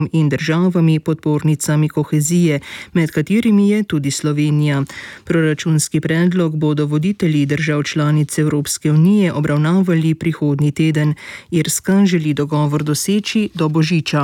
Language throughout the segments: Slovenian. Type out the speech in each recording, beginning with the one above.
in državami podpornicami kohezije, med katerimi je tudi Slovenija. Proračunski predlog bodo voditelji držav članic Evropske unije obravnavali prihodnji teden. Irska želi dogovor doseči do božiča.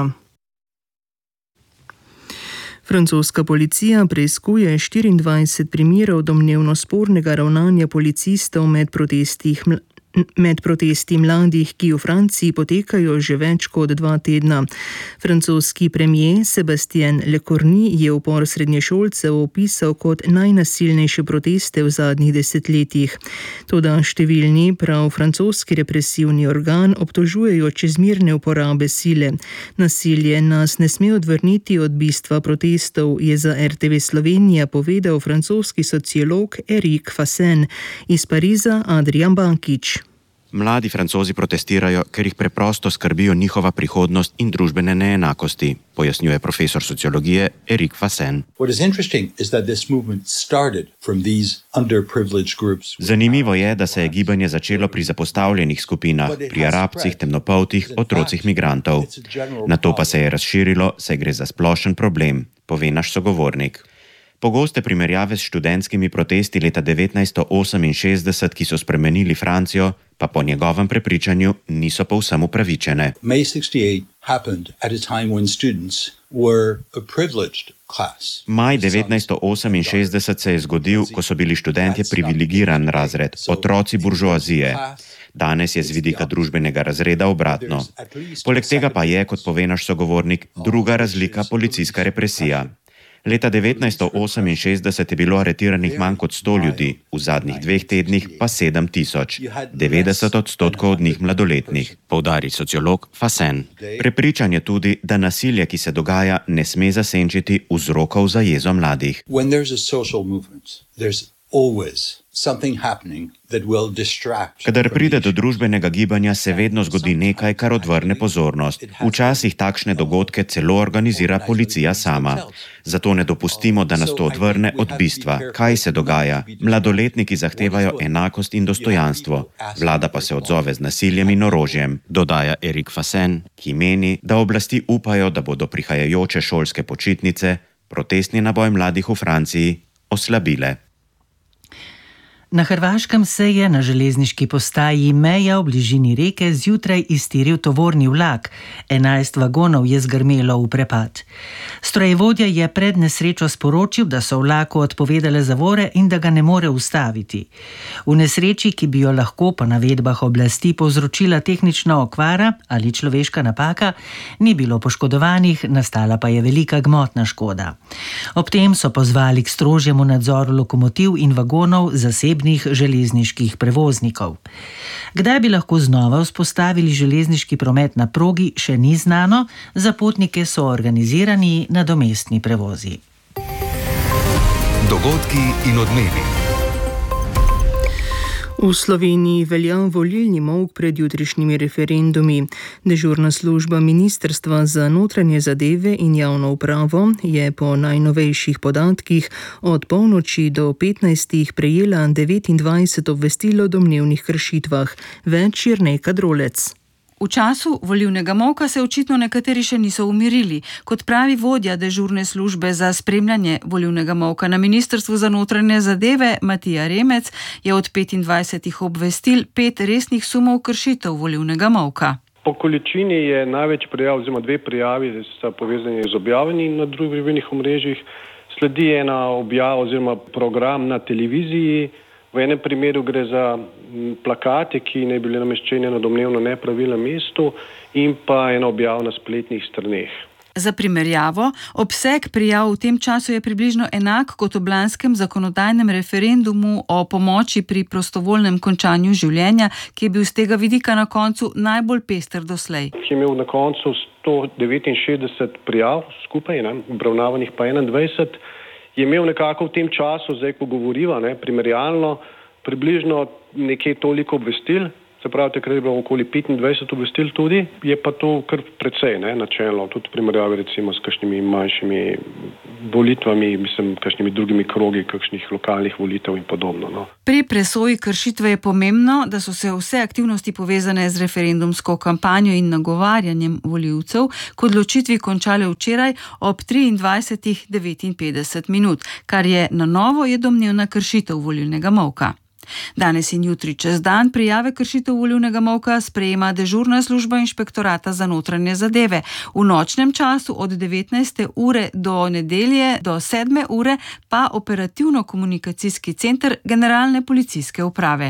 Francoska policija preiskuje 24 primerov domnevno spornega ravnanja policistov med protesti mladih, ki v Franciji potekajo že več kot 2 tedna. Francoski premier Sébastien Lecornu je upor srednješolcev opisal kot najnasilnejše proteste v zadnjih desetletjih. Toda številni prav francoski represivni organ obtožujejo čezmerne uporabe sile. Nasilje nas ne sme odvrniti od bistva protestov, je za RTV Slovenija povedal francoski sociolog Eric Fassin. Iz Pariza Adrian Bankič. Mladi Francozi protestirajo, ker jih preprosto skrbijo njihova prihodnost in družbene neenakosti, pojasnjuje profesor sociologije Eric Fassin. Zanimivo je, da se je gibanje začelo pri zapostavljenih skupinah, pri Arabcih, temnopoltih, otrocih migrantov. Nato pa se je razširilo, saj gre za splošen problem, pove naš sogovornik. Pogoste primerjave s študentskimi protesti leta 1968, ki so spremenili Francijo, pa po njegovem prepričanju niso povsem upravičene. Maj 1968 se je zgodil, ko so bili študentje privilegiran razred, otroci buržoazije. Danes je z vidika družbenega razreda obratno. Poleg tega pa je, kot pove naš sogovornik, druga razlika policijska represija. Leta 1968 je bilo aretiranih manj kot 100 ljudi, v zadnjih 2 tednih pa 7.000, 90% od njih mladoletnih, poudari sociolog Fassin. Prepričan je tudi, da nasilje, ki se dogaja, ne sme zasenčiti vzrokov za jezo mladih. Kadar pride do družbenega gibanja, se vedno zgodi nekaj, kar odvrne pozornost. Včasih takšne dogodke celo organizira policija sama. Zato ne dopustimo, da nas to odvrne od bistva. Kaj se dogaja? Mladoletniki zahtevajo enakost in dostojanstvo. Vlada pa se odzove z nasiljem in orožjem, dodaja Eric Fassin, ki meni, da oblasti upajo, da bodo prihajajoče šolske počitnice protestni naboj mladih v Franciji oslabile. Na Hrvaškem se je na železniški postaji Meja v bližini reke zjutraj iztiril tovorni vlak. 11 vagonov je zgrmelo v prepad. Strojevodja je pred nesrečo sporočil, da so vlaku odpovedale zavore in da ga ne more ustaviti. V nesreči, ki bi jo lahko po navedbah oblasti povzročila tehnična okvara ali človeška napaka, ni bilo poškodovanih, nastala pa je velika gmotna škoda. Ob tem so pozvali k strožjemu nadzoru lokomotiv in vagonov zasebnih železniških prevoznikov. Kdaj bi lahko znova vzpostavili železniški promet na progi, še ni znano, za potnike so organizirani nadomestni prevozi. Dogodki in odmevi. V Sloveniji velja volilni molk pred jutrišnjimi referendumi. Dežurna služba Ministrstva za notranje zadeve in javno upravo je po najnovejših podatkih od polnoči do 15 prejela 29 obvestil o domnevnih kršitvah. Več Jernej Kadrolec. V času volilnega molka se očitno nekateri še niso umirili. Kot pravi vodja dežurne službe za spremljanje volilnega molka na Ministrstvu za notranje zadeve Matija Remec, je od 25 obvestil 5 resnih sumov kršitev volilnega molka. Po količini je največ prijav, oziroma 2 prijavi, sta povezani z objavami na družbenih omrežjih. Sledi ena objava oziroma program na televiziji. V enem primeru gre za plakate, ki ne bili nameščeni na domnevno nepravilnem mestu, in pa ena objava na spletnih straneh. Za primerjavo, obseg prijav v tem času je približno enak kot v lanskem zakonodajnem referendumu o pomoči pri prostovoljnem končanju življenja, ki je bil z tega vidika na koncu najbolj pester doslej. Je imel na koncu 169 prijav skupaj, obravnavanih pa 21. Je imel nekako v tem času, zdaj ko govoriva, primerjalno, približno nekje toliko obvestil, se pravi, takrat je bilo okoli 25 obvestil tudi, je pa to kar precej, načelno, tudi v primerjavi recimo s kakšnimi manjšimi volitvami, kakšnimi drugimi krogi, kakšnih lokalnih volitev in podobno. No. Pri presoji kršitve je pomembno, da so se vse aktivnosti povezane z referendumsko kampanjo in nagovarjanjem volivcev k odločitvi končale včeraj ob 23:59, kar je na novo je domnevna kršitev volilnega molka. Danes in jutri čez dan prijave kršitev volilnega molka sprejema dežurna služba Inšpektorata za notranje zadeve. V nočnem času od 19. ure do nedelje do 7. ure pa operativno-komunikacijski center Generalne policijske uprave.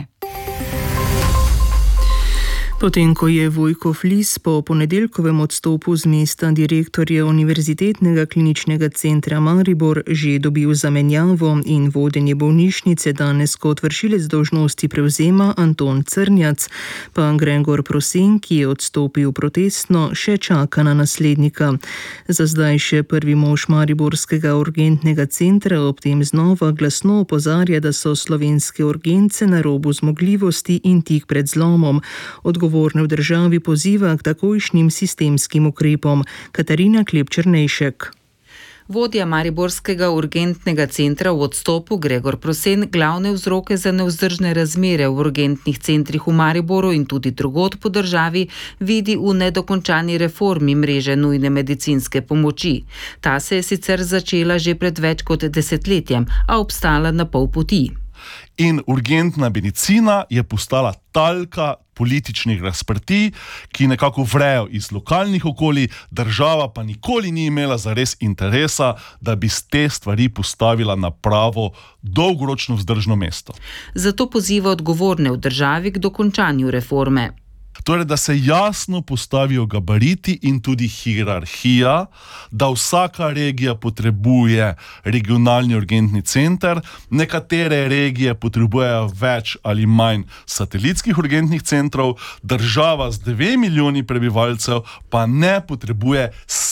Potem, ko je Vojko Flis po ponedeljkovem odstopu z mesta direktorja Univerzitetnega kliničnega centra Maribor že dobil zamenjavo in vodenje bolnišnice danes kot vršilec dolžnosti prevzema Anton Crnjac, pa Gregor Prosen, ki je odstopil protestno, še čaka na naslednika. Za zdaj še prvi mož mariborskega urgentnega centra ob tem znova glasno opozarja, da so slovenske urgence na robu zmogljivosti in tik pred zlomom. Odgovorne v državi poziva k takojšnjim sistemskim ukrepom. Katarina Klepčernejšek. Vodja mariborskega urgentnega centra v odstopu Gregor Prosen glavne vzroke za nevzdržne razmere v urgentnih centrih v Mariboru in tudi drugod po državi vidi v nedokončani reformi mreže nujne medicinske pomoči. Ta se je sicer začela že pred več kot desetletjem, a obstala na pol poti. In urgentna medicina je postala talka političnih razprtij, ki nekako vrejo iz lokalnih okolij, država pa nikoli ni imela zares interesa, da bi te stvari postavila na pravo, dolgoročno vzdržno mesto. Zato poziva odgovorne v državi k dokončanju reforme. Torej, da se jasno postavijo gabariti in tudi hierarhija, da vsaka regija potrebuje regionalni urgentni center, nekatere regije potrebujejo več ali manj satelitskih urgentnih centrov, država z 2 milijoni prebivalcev pa ne potrebuje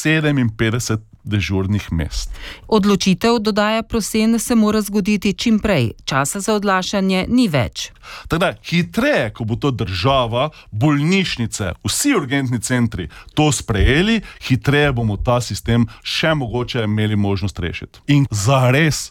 57 dežurnih mest. Odločitev, dodaja Prosen, se mora zgoditi čim prej. Časa za odlašanje ni več. Teda, hitreje, ko bo to država, bolnišnice, vsi urgentni centri to sprejeli, hitreje bomo ta sistem še mogoče imeli možnost rešiti. In zares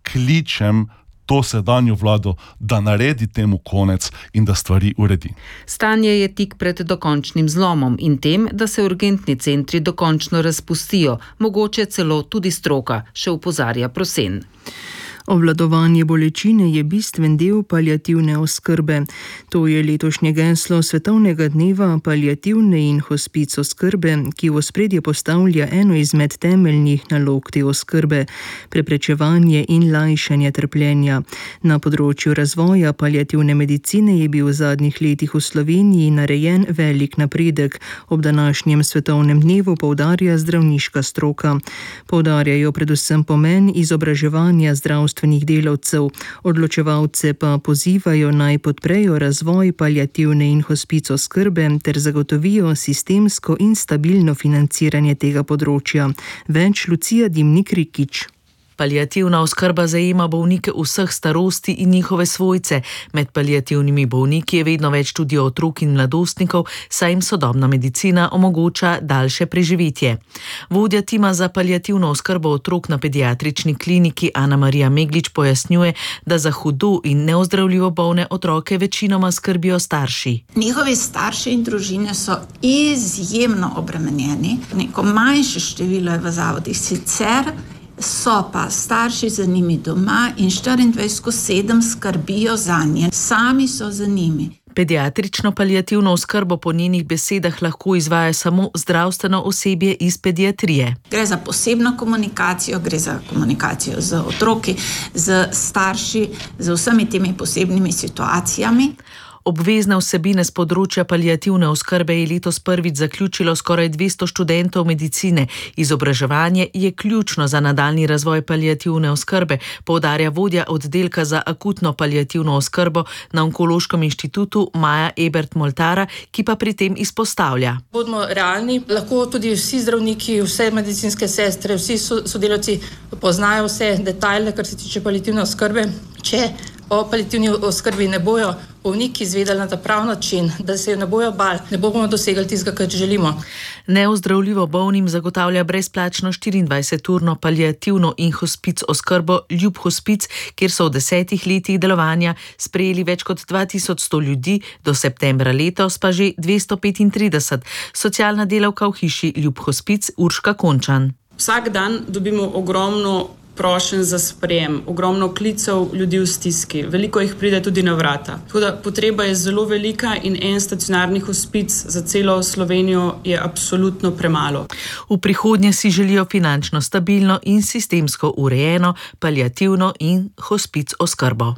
kličem to sedanjo vlado, da naredi temu konec in da stvari uredi. Stanje je tik pred dokončnim zlomom in tem, da se urgentni centri dokončno razpustijo, mogoče celo tudi stroka, še opozarja Prosen. Obvladovanje bolečine je bistven del paliativne oskrbe. To je letošnje geslo Svetovnega dneva paliativne in hospic oskrbe, ki v ospredje postavlja eno izmed temeljnih nalog te oskrbe: preprečevanje in lajšanje trpljenja. Na področju razvoja paliativne medicine je bil v zadnjih letih v Sloveniji narejen velik napredek. Ob današnjem svetovnem dnevu poudarja zdravniška stroka. Poudarjajo predvsem pomen izobraževanja zdravstvenih delavcev. Odločevalce pa pozivajo naj podprejo razvoj paliativne in hospic oskrbe ter zagotovijo sistemsko in stabilno financiranje tega področja. Več Lucija Dimnik-Rikič. Paliativna oskrba zajema bolnike vseh starosti in njihove svojce. Med paliativnimi bolniki je vedno več tudi otrok in mladostnikov, saj jim sodobna medicina omogoča daljše preživetje. Vodja tima za paliativno oskrbo otrok na pediatrični kliniki Ana Marija Meglič pojasnjuje, da za hudo in neozdravljivo bolne otroke večinoma skrbijo starši. Njihovi starši in družine so izjemno obremenjeni. Neko manjše število je v zavodih sicer, so pa starši za njimi doma in 24/7 skrbijo zanje. Sami so za njimi. Pediatrično paliativno oskrbo po njenih besedah lahko izvaja samo zdravstveno osebje iz pediatrije. Gre za posebno komunikacijo, gre za komunikacijo z otroki, z starši, z vsemi temi posebnimi situacijami. Obvezne vsebine z področja paliativne oskrbe je letos prvič zaključilo skoraj 200 študentov medicine. Izobraževanje je ključno za nadaljnji razvoj paliativne oskrbe, poudarja vodja oddelka za akutno paliativno oskrbo na Onkološkem inštitutu Maja Ebert-Moltara, ki pa pri tem izpostavlja. Bodimo realni, lahko tudi vsi zdravniki, vse medicinske sestre, vsi sodelavci poznajo vse detajle, kar se tiče paliativne oskrbe. Če o paliativni oskrbi ne bojo bolniki izvedeli na ta prav način, da se ne bojo bali, ne bomo dosegli tistega, kar želimo. Neozdravljivo bolnim zagotavlja brezplačno 24-urno paliativno in hospic oskrbo Ljub Hospic, kjer so v 10 letih delovanja sprejeli več kot 2100 ljudi, do septembra letos pa že 235. Socialna delavka v hiši Ljub Hospic Urška Končan. Vsak dan dobimo ogromno prošenj za sprejem, ogromno klicev ljudi v stiski. Veliko jih pride tudi na vrata. Tako da potreba je zelo velika in en stacionarni hospic za celo Slovenijo je absolutno premalo. V prihodnje si želijo finančno stabilno in sistemsko urejeno paliativno in hospic oskrbo.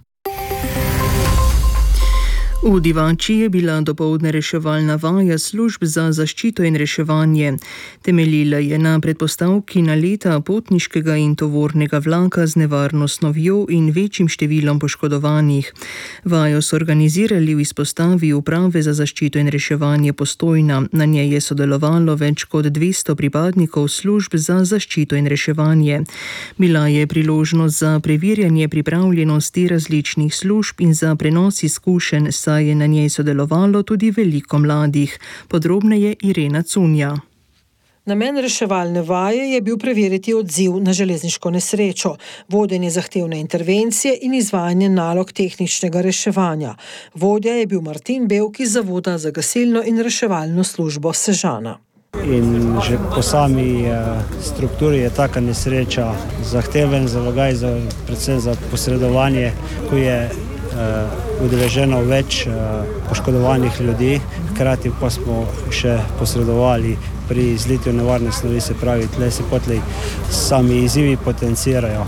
V Divači je bila dopoldne reševalna vaja služb za zaščito in reševanje. Temeljila je na predpostavki naleta potniškega in tovornega vlaka z nevarno snovjo in večjim številom poškodovanih. Vajo so organizirali v izpostavi Uprave za zaščito in reševanje Postojna. Na njej je sodelovalo več kot 200 pripadnikov služb za zaščito in reševanje. Bila je priložnost za preverjanje pripravljenosti različnih služb in za prenos izkušenj, je na njej sodelovalo tudi veliko mladih. Podrobneje Irena Cunja. Namen reševalne vaje je bil preveriti odziv na železniško nesrečo, vodenje zahtevne intervencije in izvajanje nalog tehničnega reševanja. Vodja je bil Martin Bevk iz Zavoda za gasilno in reševalno službo Sežana. In že po sami strukturi je taka nesreča zahteven zalogaj, predvsem za posredovanje, ko je udeleženo več poškodovanih ljudi, hkrati pa smo še posredovali pri izlitju nevarne snovi, se pravi, tle se potlej sami izzivi potencirajo.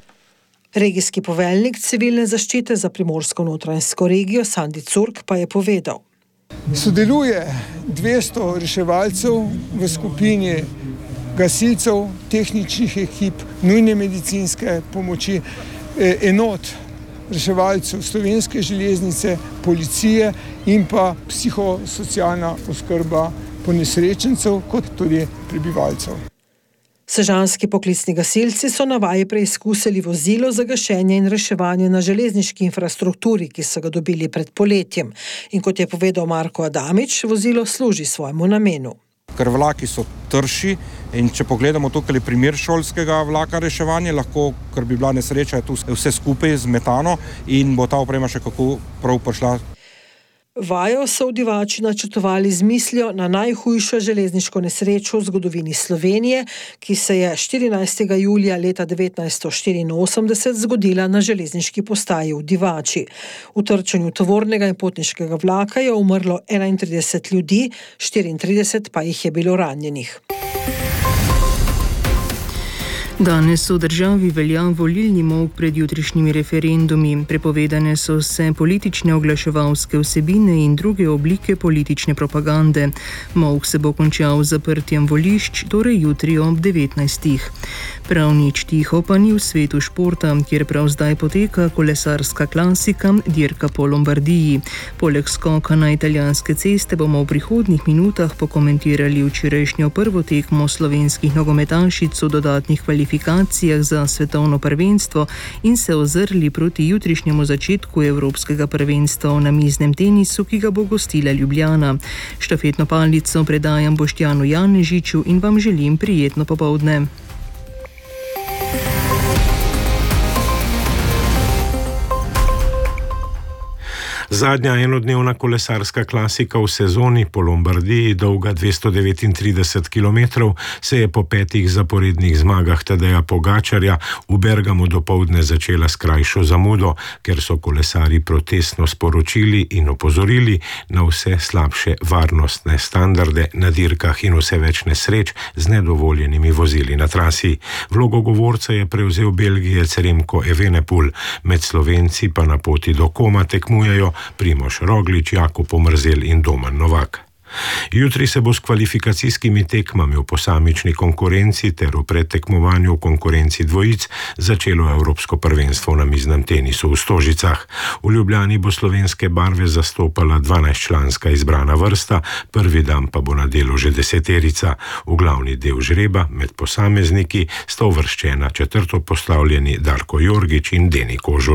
Regijski poveljnik civilne zaščite za Primorsko-notranjsko regijo Sandi Curk pa je povedal. Sodeluje 200 reševalcev v skupini gasilcev, tehničnih ekip, nujne medicinske pomoči, enot reševalcev Slovenske železnice, policije in pa psihosocialna oskrba ponesrečencev kot tudi prebivalcev. Sežanski poklicni gasilci so na vaji preizkusili vozilo za gašenje in reševanje na železniški infrastrukturi, ki so ga dobili pred poletjem. In kot je povedal Marko Adamič, vozilo služi svojemu namenu. Ker vlaki so trši in če pogledamo tukaj primer šolskega vlaka reševanja, lahko, ker bi bila nesreča, je tu vse skupaj zmetano in bo ta oprema še kako prav prišla. Vajo so v Divači načrtovali z mislijo na najhujšo železniško nesrečo v zgodovini Slovenije, ki se je 14. julija leta 1984 zgodila na železniški postaji v Divači. V trčenju tovornega in potniškega vlaka je umrlo 31 ljudi, 34 pa jih je bilo ranjenih. Danes v državi velja volilni molk pred jutrišnjimi referendumi. Prepovedane so se politične oglaševalske vsebine in druge oblike politične propagande. Molk se bo končal z zaprtjem volišč, torej jutri ob 19. Prav nič tiho pa ni v svetu športa, kjer prav zdaj poteka kolesarska klasika dirka po Lombardiji. Poleg skoka na italijanske ceste bomo v prihodnjih minutah pokomentirali včerajšnjo prvo tekmo slovenskih nogometašic v dodatnih kvalifikacijah za svetovno prvenstvo in se ozrli proti jutrišnjemu začetku evropskega prvenstva v namiznem tenisu, ki ga bo gostila Ljubljana. Štafetno palico predajam Boštjanu Janežiču in vam želim prijetno popoldne. Zadnja enodnevna kolesarska klasika v sezoni po Lombardiji, dolga 239 km, se je po 5 zaporednih zmagah Tadeja Pogačarja v Bergamu dopoldne začela s krajšo zamudo, ker so kolesarji protestno sporočili in opozorili na vse slabše varnostne standarde na dirkah in vse več nesreč z nedovoljenimi vozili na trasi. Vlogo govorca je prevzel Belgijec Remko Evenepoel, med Slovenci pa na poti do Koma tekmujejo Primož Roglič, Jakub Pomrzel in Domen Novak. Jutri se bo s kvalifikacijskimi tekmami v posamični konkurenci ter v predtekmovanju v konkurenci dvojic začelo Evropsko prvenstvo v namiznem tenisu v Stožicah. V Ljubljani bo slovenske barve zastopala 12-članska izbrana vrsta, prvi dan pa bo na delu že 10-terica. V glavni del žreba med posamezniki sta uvrščena četrtopostavljeni Darko Jorgič in Deni Kožul.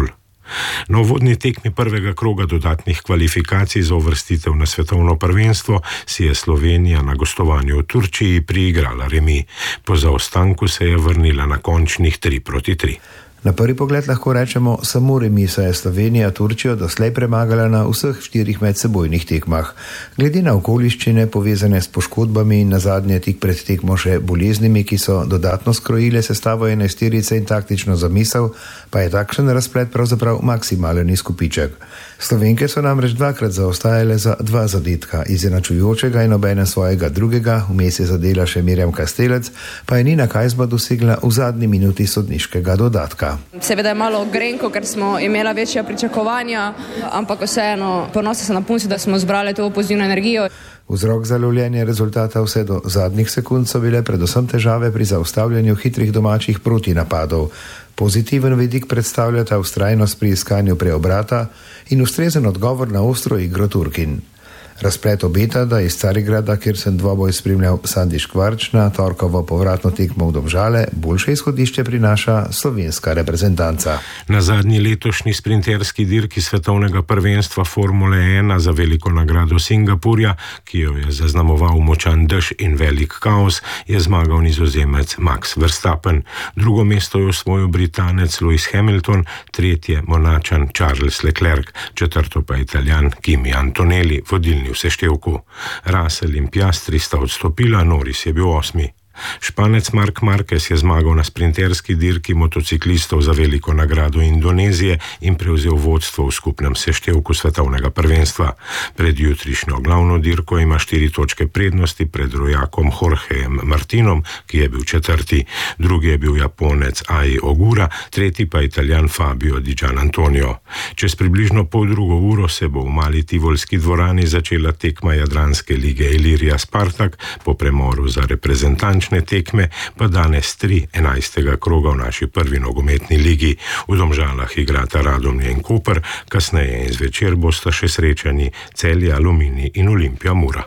Na uvodni tekmi prvega kroga dodatnih kvalifikacij za uvrstitev na svetovno prvenstvo si je Slovenija na gostovanju v Turčiji priigrala remi. Po zaostanku se je vrnila na končnih 3-3. Na prvi pogled lahko rečemo samo remi, saj je Slovenija Turčijo doslej premagala na vseh 4 medsebojnih tekmah. Glede na okoliščine povezane s poškodbami in nazadnje tik pred tekmo še boleznimi, ki so dodatno skrojile sestavo enajsterice in taktično zamisel, pa je takšen razplet pravzaprav maksimalen izkupiček. Slovenke so namreč dvakrat zaostajale za 2 zadetka, izenačujočega in obenem svojega drugega, vmes je zadela še Mirjam Kastelec, pa je Nina Kajzma dosegla v zadnji minuti sodniškega dodatka. Seveda je malo grenko, ker smo imela večja pričakovanja, ampak vseeno ponosna sem na punce, da smo zbrali to pozitivno energijo. Vzrok za lovljenje rezultata vse do zadnjih sekund so bile predvsem težave pri zaustavljanju hitrih domačih protinapadov. Pozitiven vidik predstavljata vztrajnost pri iskanju preobrata in ustrezen odgovor na ostro igro Turkin. Razplet obeta, da iz Carigrada, kjer sem dvoboj spremljal Sandi Škvarč, na torkovo povratno tekmo v Domžale, boljše izhodišče prinaša slovenska reprezentanca. Na zadnji letošnji sprinterski dirki svetovnega prvenstva Formule 1 za veliko nagrado Singapurja, ki jo je zaznamoval močan dež in velik kaos, je zmagal Nizozemec Max Verstappen. Drugo mesto je osvojil Britanec Lewis Hamilton, tretje Monačan Charles Leclerc, četrto pa Italijan Kimi Antonelli, vodilni v seštevku. Russell in Piastri sta odstopila, Norris je bil 8. Španec Marc Marquez je zmagal na sprinterski dirki motociklistov za veliko nagrado Indonezije in prevzel vodstvo v skupnem seštevku svetovnega prvenstva. Pred jutrišnjo glavno dirko ima 4 točke prednosti pred rojakom Jorgejem Martinom, ki je bil 4. Drugi je bil Japonec Ai Ogura, tretji pa Italijan Fabio Di Gianantonio. Čez približno pol drugo uro se bo v mali tivolski dvorani začela tekma Jadranske lige Ilirija Spartak, po premoru za reprezentančne tekme pa danes 3 11. kroga v naši prvi nogometni ligi. V Domžalah igrata Radomlje in Koper, kasneje in zvečer bosta še srečani Celje, Aluminij in Olimpija Mura.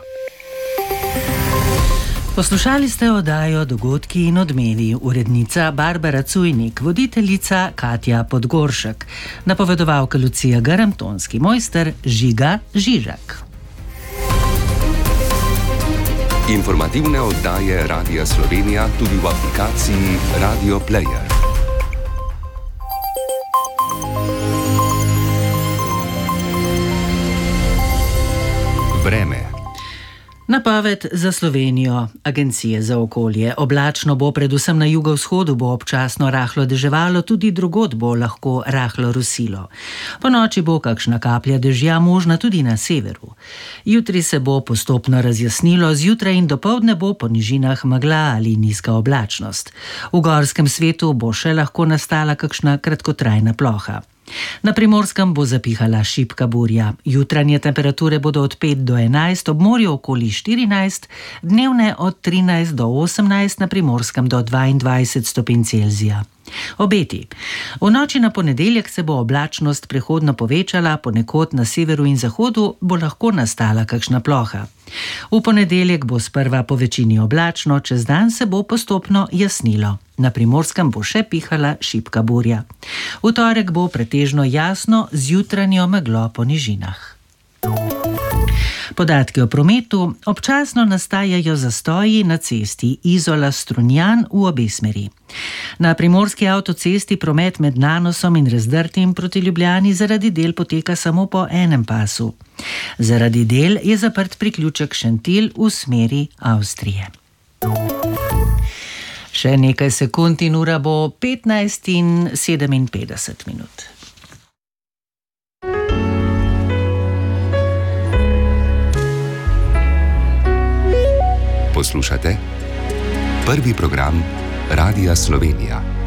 Poslušali ste oddajo Dogodki in odmevi, urednica Barbara Cujnik, voditeljica Katja Podgoršek, napovedovalka Lucija Grm, tonski mojster Žiga Žižak. Informativne oddaje Radia Slovenija tudi v aplikaciji Radio Player. Vreme. Napoved za Slovenijo. Agencije za okolje. Oblačno bo predvsem na jugovzhodu, bo občasno rahlo deževalo, tudi drugod bo lahko rahlo rosilo. Po noči bo kakšna kaplja dežja možna tudi na severu. Jutri se bo postopno razjasnilo, zjutraj in dopoldne bo po nižinah megla ali nizka oblačnost. V gorskem svetu bo še lahko nastala kakšna kratkotrajna ploha. Na Primorskem bo zapihala šibka burja. Jutranje temperature bodo od 5 do 11, ob morju okoli 14, dnevne od 13 do 18, na Primorskem do 22 stopinj Celzija. Obeti. V noči na ponedeljek se bo oblačnost prehodno povečala, ponekod na severu in zahodu bo lahko nastala kakšna ploha. V ponedeljek bo sprva po večini oblačno, čez dan se bo postopno jasnilo. Na Primorskem bo še pihala šibka burja. V torek bo pretežno jasno z jutranjo meglo po nižinah. Podatki o prometu. Občasno nastajajo zastoji na cesti Izola-Strunjan v obe smeri. Na primorski avtocesti promet med Nanosom in Razdrtim proti Ljubljani zaradi del poteka samo po enem pasu. Zaradi del je zaprt priključek Šentilj v smeri Avstrije. Še nekaj sekund in ura bo 15 in 57 minut. Poslušate prvi program Radia Slovenija.